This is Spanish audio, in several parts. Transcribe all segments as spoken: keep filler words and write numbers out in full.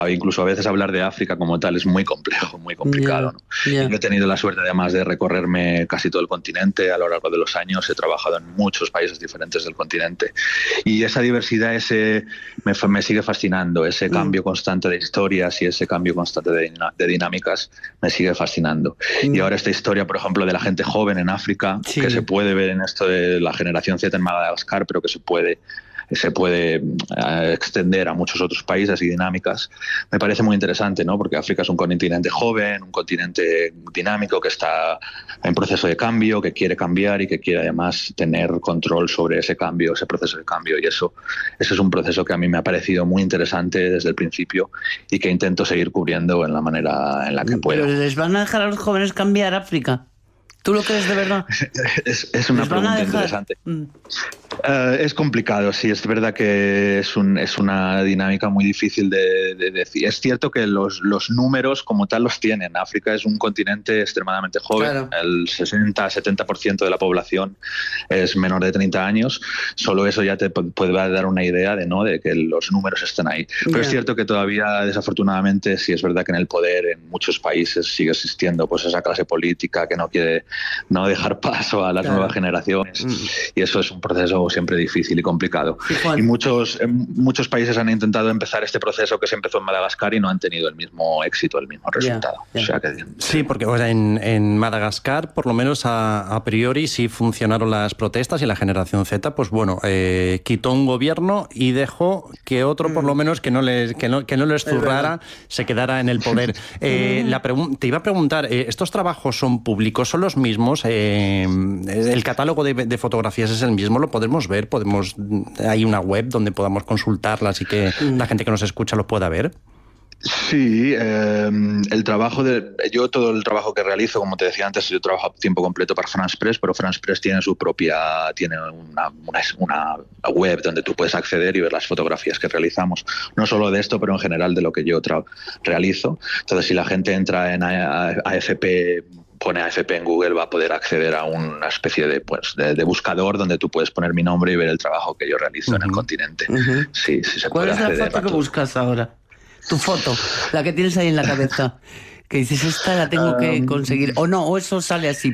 Incluso a veces hablar de África como tal es muy complejo, muy complicado, ¿no? Yeah, yeah. Yo he tenido la suerte además de recorrerme casi todo el continente a lo largo de los años, he trabajado en muchos países diferentes del continente y esa diversidad ese me, me sigue fascinando, ese Mm. cambio constante de historias y ese cambio constante de, de dinámicas me sigue fascinando. Mm. Y ahora esta historia, por ejemplo, de la gente joven en África, Sí. que se puede ver en esto de la generación Z en Madagascar, pero que se puede se puede uh, extender a muchos otros países y dinámicas, me parece muy interesante, ¿no? Porque África es un continente joven, un continente dinámico que está en proceso de cambio, que quiere cambiar y que quiere además tener control sobre ese cambio, ese proceso de cambio. Y eso, eso es un proceso que a mí me ha parecido muy interesante desde el principio y que intento seguir cubriendo en la manera en la que puedo. ¿Pero les van a dejar a los jóvenes cambiar África? ¿Tú lo crees de verdad? Es, es una pregunta interesante. Mm. Uh, es complicado, sí, es verdad que es, un, es una dinámica muy difícil de, de decir. Es cierto que los, los números como tal los tienen. África es un continente extremadamente joven, claro. El sesenta a setenta por ciento de la población es menor de treinta años. Solo eso ya te puede dar una idea de, ¿no? de que los números están ahí. Pero yeah. es cierto que todavía, desafortunadamente, sí es verdad que en el poder en muchos países sigue existiendo pues esa clase política que no quiere no dejar paso a las claro. nuevas generaciones. Mm. Y eso es un proceso siempre difícil y complicado. Sí, y muchos, muchos países han intentado empezar este proceso que se empezó en Madagascar y no han tenido el mismo éxito, el mismo resultado. Yeah, yeah. O sea que, sí, porque o sea, en, en Madagascar, por lo menos a, a priori, sí funcionaron las protestas y la generación Z, pues bueno, eh, quitó un gobierno y dejó que otro, mm. por lo menos, que no les, que no, que no les zurrara, se quedara en el poder. eh, la te iba a preguntar, eh, ¿estos trabajos son públicos? ¿Son los mismos? Eh, ¿El catálogo de, de fotografías es el mismo? ¿Lo podemos ver? Podemos ¿Hay una web donde podamos consultarlas y que mm. la gente que nos escucha lo pueda ver? Sí, eh, el trabajo de yo todo el trabajo que realizo, como te decía antes, yo trabajo a tiempo completo para France Press, pero France Press tiene su propia, tiene una, una, una web donde tú puedes acceder y ver las fotografías que realizamos, no solo de esto, pero en general de lo que yo tra- realizo. Entonces, si la gente entra en A F P, pone A F P en Google, va a poder acceder a una especie de, pues, de, de buscador donde tú puedes poner mi nombre y ver el trabajo que yo realizo uh-huh. en el continente. Uh-huh. Sí, sí se ¿Cuál puede es la acceder foto que buscas ahora? Tu foto, la que tienes ahí en la cabeza, que dices, esta la tengo que conseguir, o no, o eso sale así.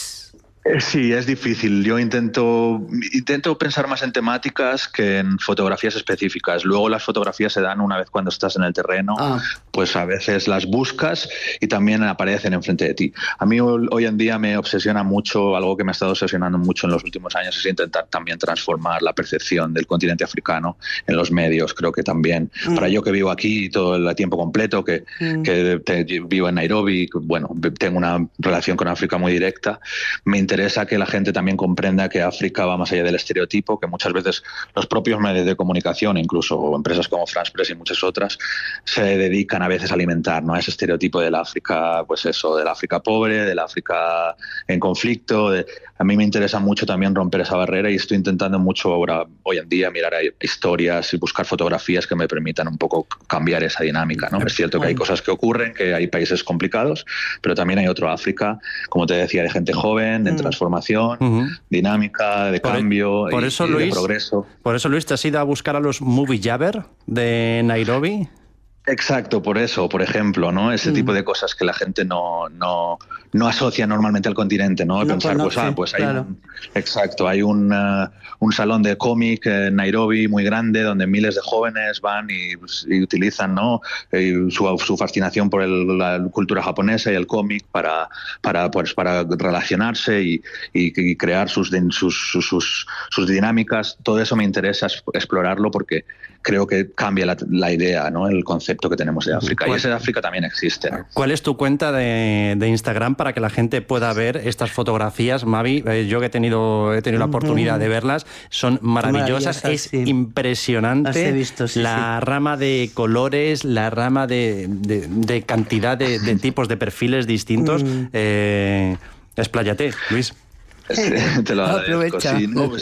Sí, es difícil. Yo intento, intento pensar más en temáticas que en fotografías específicas. Luego las fotografías se dan una vez cuando estás en el terreno, ah. pues a veces las buscas y también aparecen enfrente de ti. A mí hoy en día me obsesiona mucho, algo que me ha estado obsesionando mucho en los últimos años, es intentar también transformar la percepción del continente africano en los medios. Creo que también, mm. para yo que vivo aquí todo el tiempo completo, que, mm. que te, vivo en Nairobi, bueno, tengo una relación con África muy directa, me interesa que la gente también comprenda que África va más allá del estereotipo, que muchas veces los propios medios de comunicación, incluso empresas como France Press y muchas otras, se dedican a veces a alimentar, ¿no? A ese estereotipo del África, pues eso, del África pobre, del África en conflicto. De... A mí me interesa mucho también romper esa barrera y estoy intentando mucho ahora, hoy en día, mirar historias y buscar fotografías que me permitan un poco cambiar esa dinámica, ¿no? Es cierto que hay cosas que ocurren, que hay países complicados, pero también hay otro África, como te decía, de gente joven, de transformación, uh-huh. dinámica, de por cambio por y, eso, y Luis, de progreso. Por eso, Luis, ¿te has ido a buscar a los Movie Jabber de Nairobi? Exacto, por eso, por ejemplo, ¿no? Ese mm. tipo de cosas que la gente no, no, no asocia normalmente al continente, ¿no? No Pensar, conoce, pues, ah, pues hay claro. un, exacto, hay un, uh, un salón de cómic en Nairobi muy grande donde miles de jóvenes van y, y utilizan, ¿no? Y su, su fascinación por el, la cultura japonesa y el cómic para, para, pues, para relacionarse y, y, y crear sus, sus, sus, sus, sus dinámicas. Todo eso me interesa explorarlo porque creo que cambia la, la idea, ¿no? El concepto que tenemos de África. Y ese de África también existe, ¿no? ¿Cuál es tu cuenta de, de Instagram para que la gente pueda ver estas fotografías, Mavi? Eh, yo que he tenido, he tenido la oportunidad de verlas, son maravillosas, es sí. impresionante. Las he visto, sí, la sí. rama de colores, la rama de, de, de cantidad de, de tipos de perfiles distintos. Mm. Eh, expláyate, Luis. Te lo agradezco. Sí, no, pues,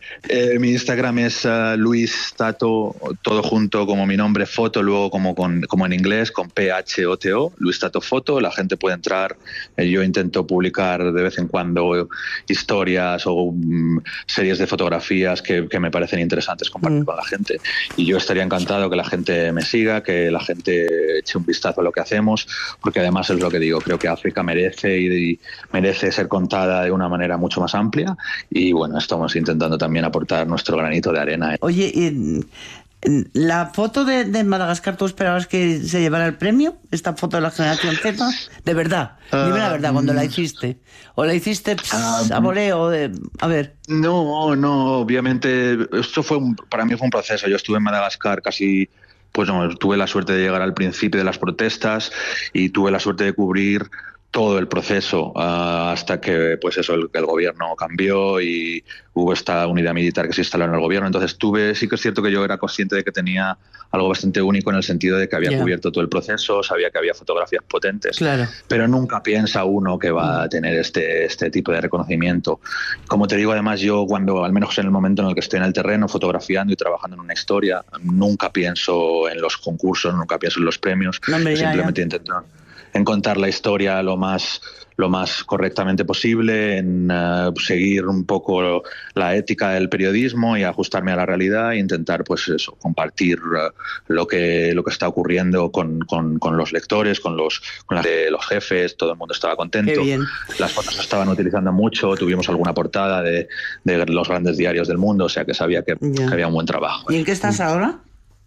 Eh, mi Instagram es uh, Luis Tato, todo junto como mi nombre, foto, luego como, con, como en inglés, con P H O T O, Luis Tato Foto. La gente puede entrar. Eh, yo intento publicar de vez en cuando historias o um, series de fotografías que, que me parecen interesantes compartir mm. con la gente. Y yo estaría encantado que la gente me siga, que la gente eche un vistazo a lo que hacemos, porque además es lo que digo, creo que África merece y, y merece ser contada de una manera mucho más amplia. Y bueno, estamos intentando también aportar nuestro granito de arena. Oye, ¿y la foto de, de Madagascar tú esperabas que se llevara el premio? ¿Esta foto de la generación Z? De verdad, uh, dime la verdad, cuando la hiciste. ¿O la hiciste pss, uh, a voleo? De, a ver. No, no, obviamente, esto fue un, para mí fue un proceso. Yo estuve en Madagascar casi, pues no, tuve la suerte de llegar al principio de las protestas y tuve la suerte de cubrir todo el proceso uh, hasta que pues eso el, el gobierno cambió y hubo esta unidad militar que se instaló en el gobierno. Entonces tuve, sí que es cierto que yo era consciente de que tenía algo bastante único en el sentido de que había yeah. cubierto todo el proceso, sabía que había fotografías potentes, claro. pero nunca piensa uno que va a tener este, este tipo de reconocimiento. Como te digo, además yo cuando, al menos en el momento en el que estoy en el terreno fotografiando y trabajando en una historia, nunca pienso en los concursos, nunca pienso en los premios, no, me simplemente ya. intento en contar la historia lo más, lo más correctamente posible, en uh, seguir un poco la ética del periodismo y ajustarme a la realidad e intentar pues eso, compartir uh, lo, que, lo que está ocurriendo con, con, con los lectores, con, los, con las de los jefes. Todo el mundo estaba contento. Qué bien. Las fotos se estaban utilizando mucho, tuvimos alguna portada de, de los grandes diarios del mundo, o sea que sabía que, que había un buen trabajo. ¿Y en qué estás ahora?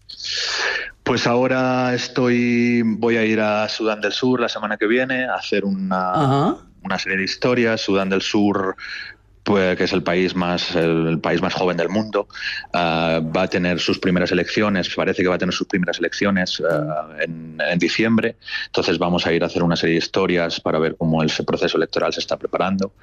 Pues ahora estoy, voy a ir a Sudán del Sur la semana que viene a hacer una, uh-huh. una serie de historias. Sudán del Sur, pues, que es el país más el, el país más joven del mundo, uh, va a tener sus primeras elecciones, parece que va a tener sus primeras elecciones uh, en, en diciembre. Entonces vamos a ir a hacer una serie de historias para ver cómo el proceso electoral se está preparando.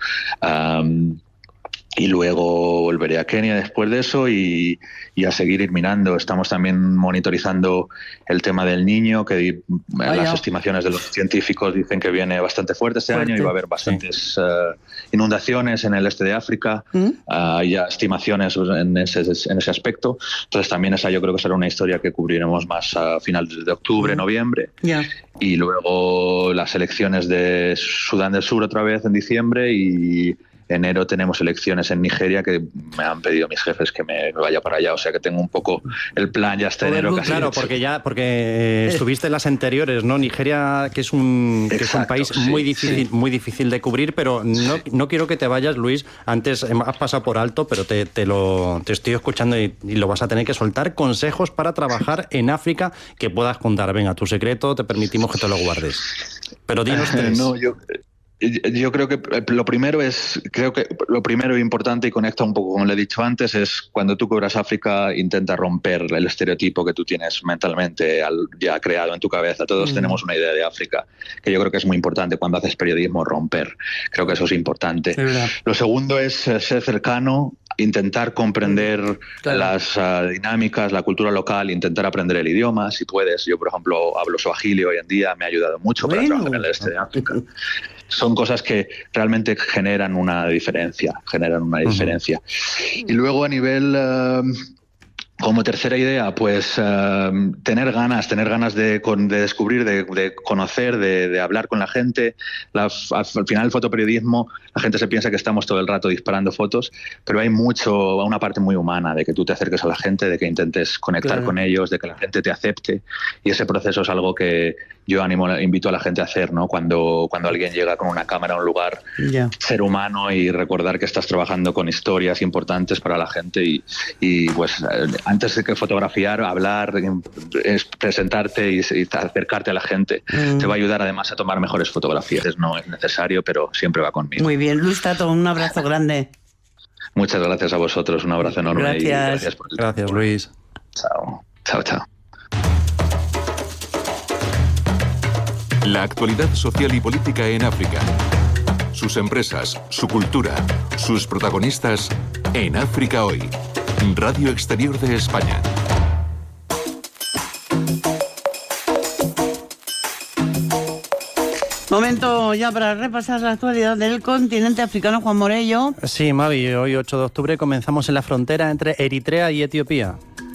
Um, Y luego volveré a Kenia después de eso y, y a seguir ir minando. Estamos también monitorizando el tema del niño, que Vaya. las estimaciones de los científicos dicen que viene bastante fuerte este fuerte. año y va a haber bastantes sí. uh, inundaciones en el este de África. ¿Mm? Uh, ya estimaciones en ese, en ese aspecto. Entonces también esa yo creo que será una historia que cubriremos más a finales de octubre, ¿Mm? noviembre. Yeah. Y luego las elecciones de Sudán del Sur otra vez en diciembre y enero tenemos elecciones en Nigeria que me han pedido mis jefes que me vaya para allá, o sea que tengo un poco el plan ya hasta enero casi. Claro, hecho. porque ya porque estuviste en las anteriores, ¿no? Nigeria, que es un, que Exacto, es un país sí, muy difícil, sí. muy difícil de cubrir, pero no, no quiero que te vayas, Luis. Antes has pasado por alto, pero te, te lo te estoy escuchando y, y lo vas a tener que soltar. Consejos para trabajar en África que puedas contar. Venga, tu secreto, te permitimos que te lo guardes. Pero dinos tres. No, yo Yo creo que lo primero es, creo que lo primero importante y conecta un poco como le he dicho antes, es cuando tú cubras África, intenta romper el estereotipo que tú tienes mentalmente ya creado en tu cabeza. Todos mm. tenemos una idea de África, que yo creo que es muy importante cuando haces periodismo, romper. Creo que eso es importante. Sí, lo segundo es ser cercano, intentar comprender claro. las uh, dinámicas, la cultura local, intentar aprender el idioma, si puedes. Yo, por ejemplo, hablo swahili hoy en día, me ha ayudado mucho bueno. para trabajar en el este de África. Son cosas que realmente generan una diferencia, generan una diferencia. Uh-huh. Y luego a nivel... Uh, Como tercera idea, pues uh, tener ganas, tener ganas de, de descubrir, de, de conocer, de, de hablar con la gente. La, al final el fotoperiodismo, la gente se piensa que estamos todo el rato disparando fotos, pero hay mucho, una parte muy humana de que tú te acerques a la gente, de que intentes conectar claro. con ellos, de que la gente te acepte. Y ese proceso es algo que yo animo, invito a la gente a hacer, ¿no? Cuando, cuando alguien llega con una cámara a un lugar, yeah. ser humano y recordar que estás trabajando con historias importantes para la gente y, y pues... antes de que fotografiar, hablar, presentarte y, y acercarte a la gente, mm. te va a ayudar además a tomar mejores fotografías. No es necesario, pero siempre va conmigo. Muy bien, Luis Tato, un abrazo grande. Muchas gracias a vosotros, un abrazo enorme. Gracias. Y gracias, por el gracias, Luis. Chao, chao, chao. La actualidad social y política en África. Sus empresas, su cultura, sus protagonistas en África Hoy. Radio Exterior de España. Vamos Momento ya para repasar la actualidad del continente africano, Juan Morello. Sí, Mavi, hoy ocho de octubre comenzamos en la frontera entre Eritrea y Etiopía.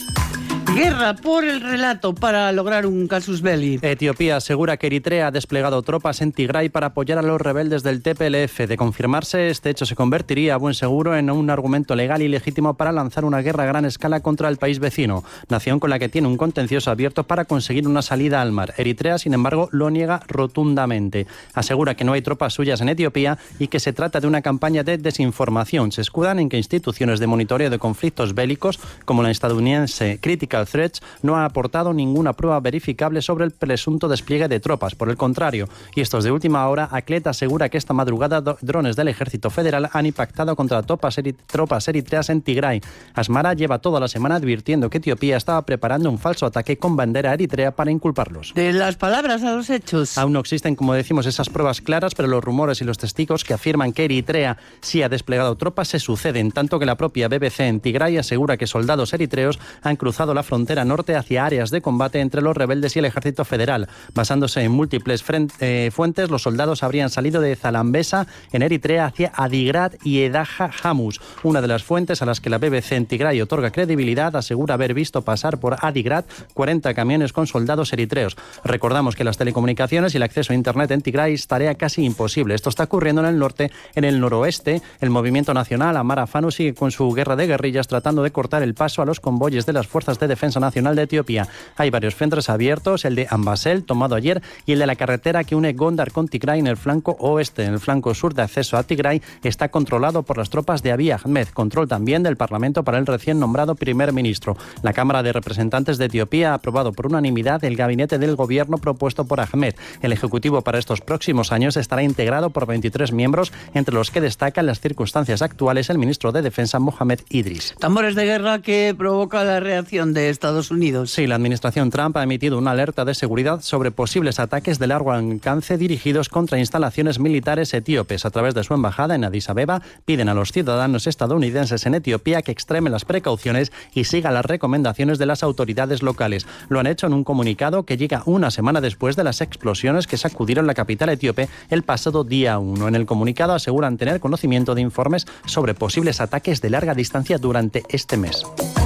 Guerra por el relato para lograr un casus belli. Etiopía asegura que Eritrea ha desplegado tropas en Tigray para apoyar a los rebeldes del T P L F. De confirmarse, este hecho se convertiría a buen seguro en un argumento legal y legítimo para lanzar una guerra a gran escala contra el país vecino, nación con la que tiene un contencioso abierto para conseguir una salida al mar. Eritrea, sin embargo, lo niega rotundamente. Asegura que no hay tropas suyas en Etiopía y que se trata de una campaña de desinformación. Se escudan en que instituciones de monitoreo de conflictos bélicos, como la estadounidense Critical Threats, no ha aportado ninguna prueba verificable sobre el presunto despliegue de tropas. Por el contrario, y esto es de última hora, Aclet asegura que esta madrugada do- drones del Ejército Federal han impactado contra tropas, eri- tropas eritreas en Tigray. Asmara lleva toda la semana advirtiendo que Etiopía estaba preparando un falso ataque con bandera eritrea para inculparlos. De las palabras a los hechos. Aún no existen, como decimos, esas pruebas claras, pero los rumores y los testigos que afirman que Eritrea sí ha desplegado tropas se suceden, tanto que la propia B B C en Tigray asegura que soldados eritreos han cruzado la frontera norte hacia áreas de combate entre los rebeldes y el Ejército Federal. Basándose en múltiples eh, fuentes, los soldados habrían salido de Zalambesa, en Eritrea, hacia Adigrat y Edaja Hamus. Una de las fuentes a las que la B B C en Tigray otorga credibilidad asegura haber visto pasar por Adigrat cuarenta camiones con soldados eritreos. Recordamos que las telecomunicaciones y el acceso a Internet en Tigray es tarea casi imposible. Esto está ocurriendo en el norte. En el noroeste, el movimiento nacional Amara Fanu sigue con su guerra de guerrillas tratando de cortar el paso a los convoyes de las Fuerzas de Defensa Nacional de Etiopía. Hay varios frentes abiertos, el de Ambasel, tomado ayer, y el de la carretera que une Gondar con Tigray en el flanco oeste. En el flanco sur de acceso a Tigray está controlado por las tropas de Abiy Ahmed, control también del Parlamento para el recién nombrado primer ministro. La Cámara de Representantes de Etiopía ha aprobado por unanimidad el gabinete del gobierno propuesto por Ahmed. El Ejecutivo para estos próximos años estará integrado por veintitrés miembros, entre los que destacan las circunstancias actuales el ministro de Defensa Mohamed Idris. Tambores de guerra que provoca la reacción de Estados Unidos. Sí, la administración Trump ha emitido una alerta de seguridad sobre posibles ataques de largo alcance dirigidos contra instalaciones militares etíopes. A través de su embajada en Addis Abeba, piden a los ciudadanos estadounidenses en Etiopía que extremen las precauciones y sigan las recomendaciones de las autoridades locales. Lo han hecho en un comunicado que llega una semana después de las explosiones que sacudieron la capital etíope el pasado día uno. En el comunicado aseguran tener conocimiento de informes sobre posibles ataques de larga distancia durante este mes.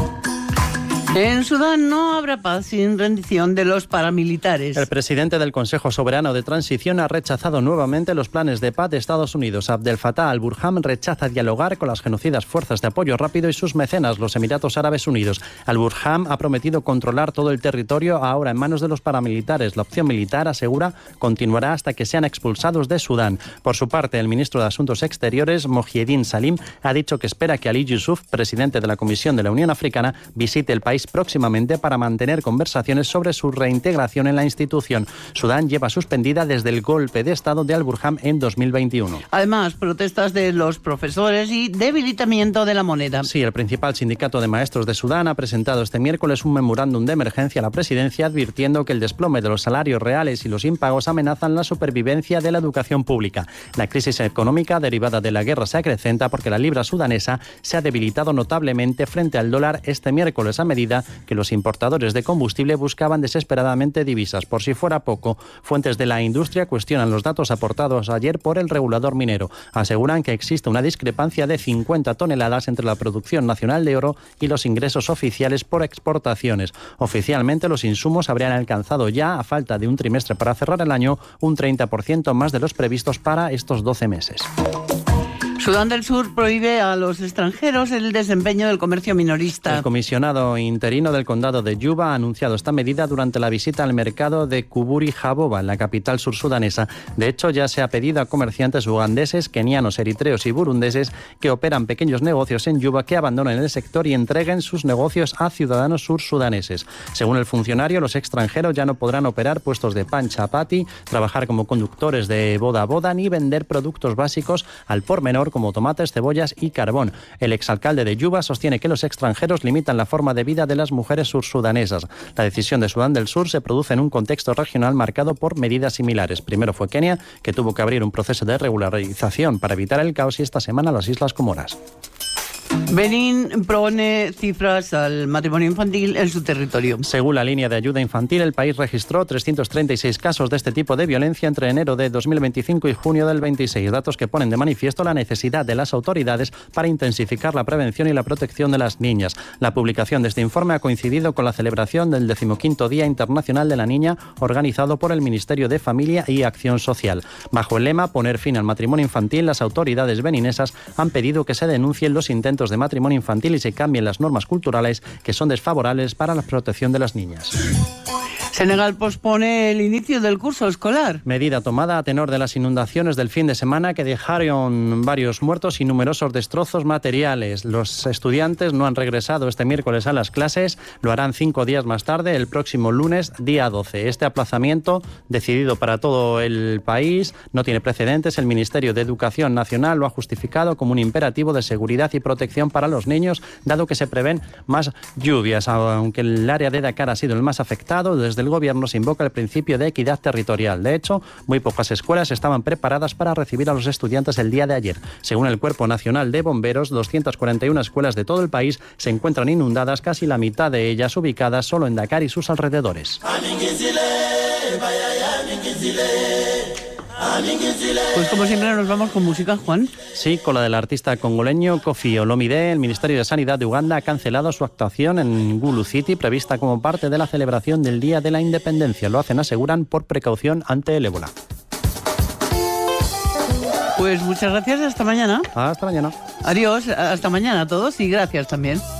En Sudán no habrá paz sin rendición de los paramilitares. El presidente del Consejo Soberano de Transición ha rechazado nuevamente los planes de paz de Estados Unidos. Abdel Fattah al-Burhan rechaza dialogar con las genocidas fuerzas de apoyo rápido y sus mecenas, los Emiratos Árabes Unidos. Al-Burhan ha prometido controlar todo el territorio ahora en manos de los paramilitares. La opción militar, asegura, continuará hasta que sean expulsados de Sudán. Por su parte, el ministro de Asuntos Exteriores, Mohiedin Salim, ha dicho que espera que Ali Yusuf, presidente de la Comisión de la Unión Africana, visite el país próximamente para mantener conversaciones sobre su reintegración en la institución. Sudán lleva suspendida desde el golpe de Estado de Al-Burhan en dos mil veintiuno. Además, protestas de los profesores y debilitamiento de la moneda. Sí, el principal sindicato de maestros de Sudán ha presentado este miércoles un memorándum de emergencia a la presidencia advirtiendo que el desplome de los salarios reales y los impagos amenazan la supervivencia de la educación pública. La crisis económica derivada de la guerra se acrecenta porque la libra sudanesa se ha debilitado notablemente frente al dólar este miércoles a medida que los importadores de combustible buscaban desesperadamente divisas. Por si fuera poco, fuentes de la industria cuestionan los datos aportados ayer por el regulador minero. Aseguran que existe una discrepancia de cincuenta toneladas entre la producción nacional de oro y los ingresos oficiales por exportaciones. Oficialmente, los insumos habrían alcanzado ya, a falta de un trimestre para cerrar el año, un treinta por ciento más de los previstos para estos doce meses. Sudán del Sur prohíbe a los extranjeros el desempeño del comercio minorista. El comisionado interino del condado de Yuba ha anunciado esta medida durante la visita al mercado de Kuburi Jaboba, en la capital sursudanesa. De hecho, ya se ha pedido a comerciantes ugandeses, kenianos, eritreos y burundeses que operan pequeños negocios en Yuba que abandonen el sector y entreguen sus negocios a ciudadanos sursudaneses. Según el funcionario, los extranjeros ya no podrán operar puestos de pan chapati, trabajar como conductores de boda a boda ni vender productos básicos al por menor como tomates, cebollas y carbón. El exalcalde de Yuba sostiene que los extranjeros limitan la forma de vida de las mujeres sursudanesas. La decisión de Sudán del Sur se produce en un contexto regional marcado por medidas similares. Primero fue Kenia, que tuvo que abrir un proceso de regularización para evitar el caos, y esta semana las Islas Comoras. Benín propone cifras al matrimonio infantil en su territorio. Según la línea de ayuda infantil, el país registró trescientos treinta y seis casos de este tipo de violencia entre enero de dos mil veinticinco y junio del veintiséis, datos que ponen de manifiesto la necesidad de las autoridades para intensificar la prevención y la protección de las niñas. La publicación de este informe ha coincidido con la celebración del decimoquinto Día Internacional de la Niña, organizado por el Ministerio de Familia y Acción Social. Bajo el lema "Poner fin al matrimonio infantil", las autoridades beninesas han pedido que se denuncien los intentos de matrimonio infantil y se cambien las normas culturales que son desfavorables para la protección de las niñas. Senegal pospone el inicio del curso escolar. Medida tomada a tenor de las inundaciones del fin de semana que dejaron varios muertos y numerosos destrozos materiales. Los estudiantes no han regresado este miércoles a las clases, lo harán cinco días más tarde, el próximo lunes, día doce. Este aplazamiento, decidido para todo el país, no tiene precedentes. El Ministerio de Educación Nacional lo ha justificado como un imperativo de seguridad y protección para los niños, dado que se prevén más lluvias. Aunque el área de Dakar ha sido el más afectado, desde el gobierno se invoca el principio de equidad territorial. De hecho, muy pocas escuelas estaban preparadas para recibir a los estudiantes el día de ayer. Según el Cuerpo Nacional de Bomberos, doscientas cuarenta y una escuelas de todo el país se encuentran inundadas, casi la mitad de ellas ubicadas solo en Dakar y sus alrededores. Pues como siempre nos vamos con música, Juan. Sí, con la del artista congoleño Koffi Olomide. El Ministerio de Sanidad de Uganda ha cancelado su actuación en Gulu City, prevista como parte de la celebración del Día de la Independencia. Lo hacen, aseguran, por precaución ante el ébola. Pues muchas gracias, hasta mañana. Hasta mañana. Adiós, hasta mañana a todos y gracias también.